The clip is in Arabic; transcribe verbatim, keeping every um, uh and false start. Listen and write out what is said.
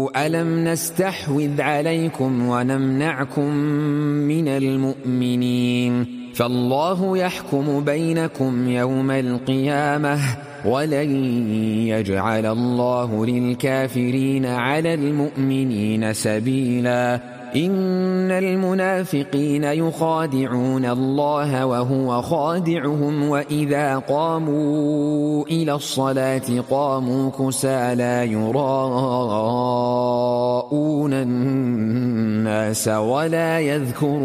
ألم نستحوذ عليكم ونمنعكم من المؤمنين فالله يحكم بينكم يوم القيامة ولن يجعل الله للكافرين على المؤمنين سبيلا إن المنافقين يخادعون الله وهو خادعهم وإذا قاموا إلى الصلاة قاموا كسالى يراءون الناس ولا يذكرون